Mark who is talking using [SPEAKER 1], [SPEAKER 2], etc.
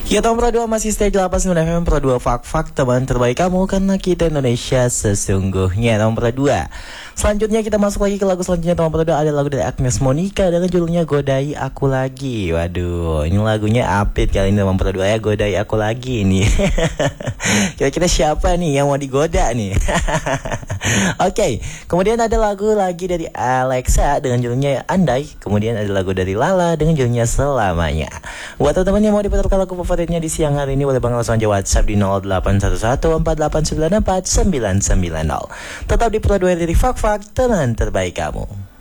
[SPEAKER 1] Ya Tom Pro 2 masih stay 89 FM Pro 2 Fak teman terbaik kamu karena kita Indonesia sesungguhnya Tom Pro 2. Selanjutnya kita masuk lagi ke lagu selanjutnya Tom Pro 2 ada lagu dari Agnes Monica dengan judulnya Godai Aku Lagi. Waduh, ini lagunya update kali ini Tom Pro 2 ya, Godai Aku Lagi nih. Kira-kira siapa nih yang mau digoda nih? Oke, kemudian ada lagu lagi dari Alexa dengan judulnya Andai. Kemudian ada lagu dari Lala dengan judulnya Selamanya. Buat teman-teman yang mau diputarkan lagu favoritnya di siang hari ini, boleh banget langsung aja WhatsApp di 081148894990. Tetap di Pro 2 dari Fak teman terbaik kamu.